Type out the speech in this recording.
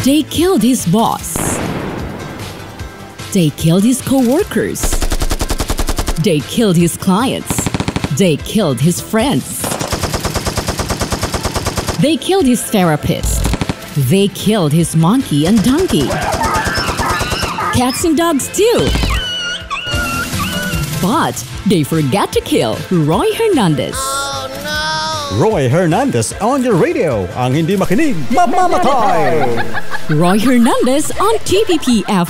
They killed his boss. They killed his co-workers. They killed his clients. They killed his friends. They killed his therapist. They killed his monkey and donkey. Cats and dogs too. But they forgot to kill Roy Hernandez. Roy Hernandez on your radio. Ang hindi makinig, mamamatay! Roy Hernandez on TPP